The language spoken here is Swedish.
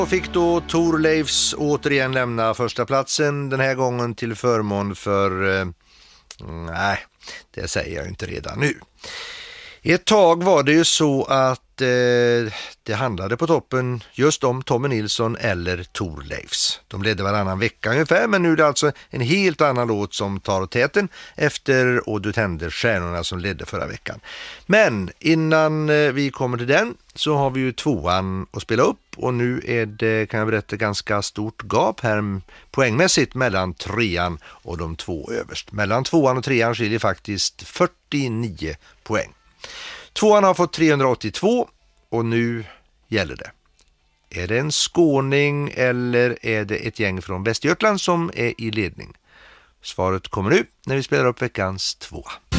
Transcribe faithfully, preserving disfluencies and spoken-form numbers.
Och fick då Thorleifs återigen lämna första platsen, den här gången till förmån för... Eh, nej, det säger jag inte redan nu. Ett tag var det ju så att eh, det handlade på toppen just om Tommy Nilsson eller Thorleifs. De ledde varannan vecka ungefär, men nu är det alltså en helt annan låt som tar täten efter Och du tänder stjärnorna som ledde förra veckan. Men innan eh, vi kommer till den så har vi ju tvåan att spela upp, och nu är det, kan jag berätta, ganska stort gap här poängmässigt mellan trean och de två överst. Mellan tvåan och trean skiljer faktiskt fyrtionio poäng. Tvåan har fått trehundraåttiotvå och nu gäller det. Är det en skåning eller är det ett gäng från Västergötland som är i ledning? Svaret kommer nu när vi spelar upp veckans tvåa.